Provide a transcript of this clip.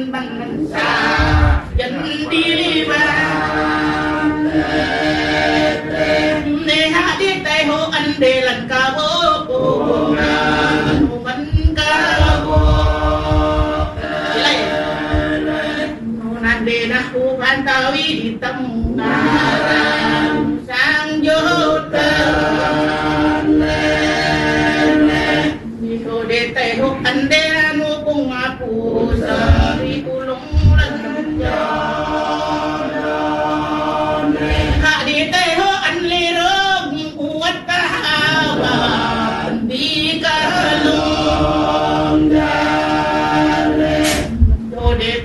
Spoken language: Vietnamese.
bằng xa dân đi ba nê hạ đi tay hồ anh để lần ca bố vẫn ca bố lại nô nan để na hu ban ta vi đi tâm